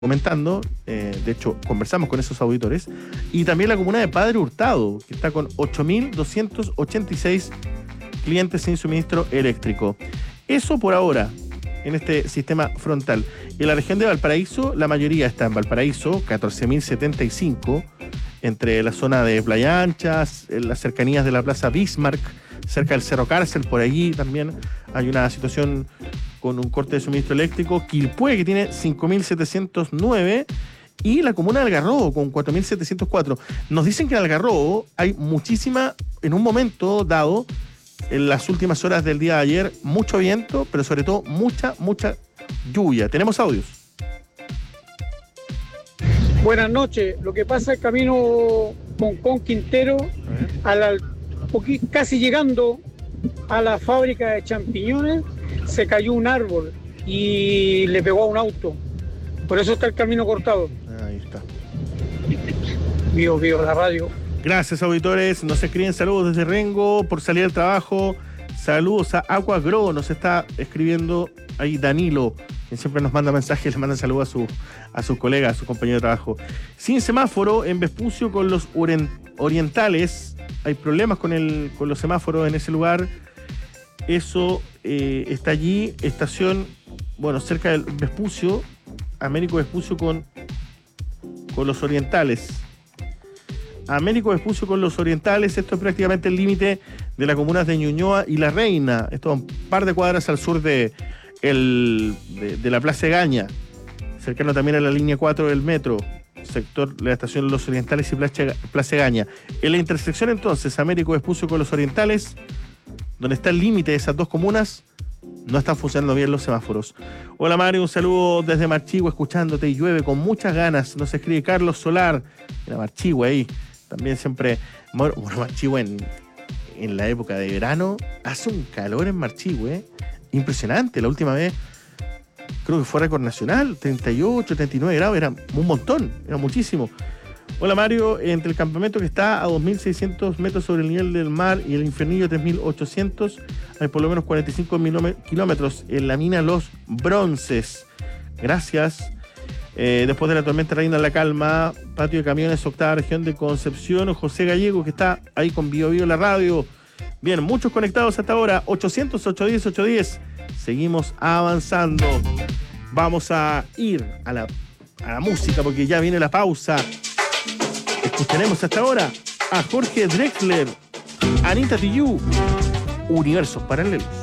comentando, de hecho conversamos con esos auditores, y también la comuna de Padre Hurtado, que está con 8.286 clientes sin suministro eléctrico. Eso por ahora, en este sistema frontal. En la región de Valparaíso, la mayoría está en Valparaíso, 14.075, entre la zona de Playa Ancha, en las cercanías de la Plaza Bismarck, cerca del Cerro Cárcel, por allí también hay una situación con un corte de suministro eléctrico. Quilpué, que tiene 5.709, y la comuna de Algarrobo con 4.704. Nos dicen que en Algarrobo hay muchísima, en un momento dado, en las últimas horas del día de ayer, mucho viento, pero sobre todo mucha lluvia. Tenemos audios. Buenas noches. Lo que pasa es camino con Quintero, casi llegando a la fábrica de champiñones, se cayó un árbol y le pegó a un auto. Por eso está el camino cortado. Ahí está. Vivo, la radio. Gracias, auditores. Nos escriben saludos desde Rengo por salir al trabajo. Saludos a Aquagro. Nos está escribiendo ahí Danilo, quien siempre nos manda mensajes, le manda saludos a sus colegas, a sus compañeros de trabajo. Sin semáforo en Vespucio con los orientales. Hay problemas con los semáforos en ese lugar. Eso está allí, estación, cerca del Vespucio, Américo Vespucio con los orientales. Américo Vespucio con los orientales, esto es prácticamente el límite de las comunas de Ñuñoa y La Reina. Esto es un par de cuadras al sur de la Plaza Egaña, cercano también a la línea 4 del metro, sector de la estación Los Orientales y Plaza Egaña. En la intersección entonces, Américo Vespucio con los orientales, donde está el límite de esas dos comunas, no están funcionando bien los semáforos. Hola Mario, un saludo desde Marchigua, escuchándote, y llueve con muchas ganas. Nos escribe Carlos Solar, en Marchigua ahí, también siempre. Marchigua en la época de verano, hace un calor en Marchigua, impresionante. La última vez, creo que fue récord nacional, 38, 39 grados, era un montón, era muchísimo. Hola Mario, entre el campamento que está a 2.600 metros sobre el nivel del mar y el infernillo 3.800, hay por lo menos 45 kilómetros en la mina Los Bronces. Gracias. Después de la tormenta reina la calma, patio de camiones, octava región de Concepción, José Gallego, que está ahí con Bio la radio. Bien, muchos conectados hasta ahora, 800-810-810. Seguimos avanzando. Vamos a ir a la música porque ya viene la pausa. Escucharemos hasta ahora a Jorge Drexler, Anita Tijoux, Universos Paralelos.